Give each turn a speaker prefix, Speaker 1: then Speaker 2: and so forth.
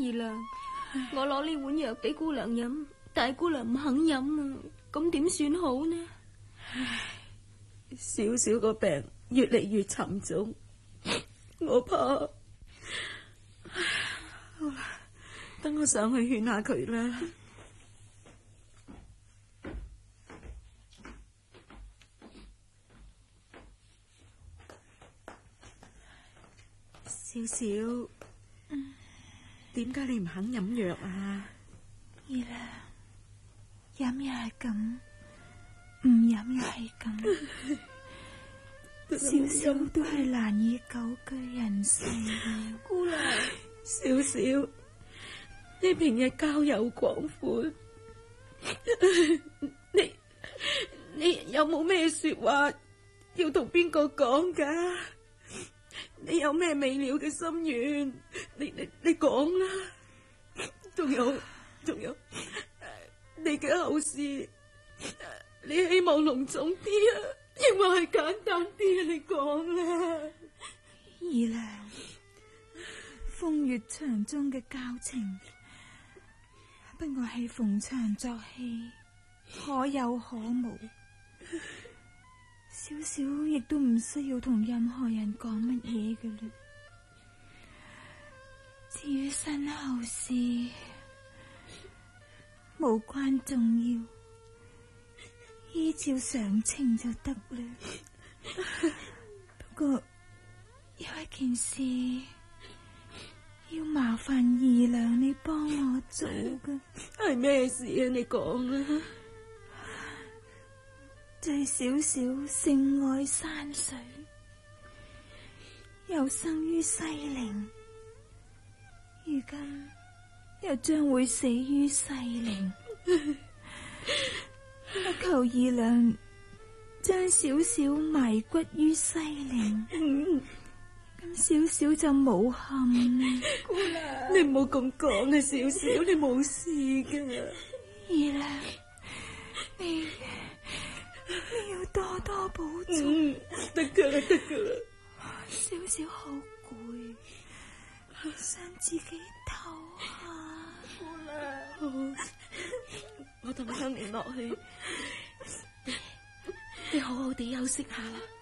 Speaker 1: 二娘，我攞呢碗藥俾姑娘飲，但係姑娘唔肯飲啊，咁點算好呢？
Speaker 2: 少少個病越嚟越沉重，我怕。好啦，等我上去勸下佢啦。少少，點解你唔肯飲藥啊？
Speaker 3: 二娘，飲又係咁，唔飲又係咁，少少都係難以久居人世嘅。
Speaker 2: 姑娘，少少，你平日交友廣闊，你有冇咩說話要同邊個講噶？你有咩未了嘅心願？你講啦。仲有，你嘅後事，你希望隆重啲啊，抑或係簡單啲啊？你講啦。
Speaker 3: 二娘，風月場中嘅交情，不過係逢場作戲，可有可無。少少亦都唔需要同任何人講乜嘢嘅嘞。至於身後事，無關重要，依照常情就得啦。不過有一件事要麻煩二娘你幫我做嘅。
Speaker 2: 係咩事啊？你講啦。
Speaker 3: 就係少少性愛山水，又生於西陵，如今又將會死於西陵。我求二娘將少少埋骨於西陵，咁少少就冇憾啦。
Speaker 2: 姑娘，你唔好咁講啊！少少，你冇事噶。
Speaker 3: 二娘，你要多多保重。
Speaker 2: 得噶啦，得噶啦。
Speaker 3: 少少好攰，想自己唞下。
Speaker 2: 姑娘，我同香蓮落去，你好好地休息下啦。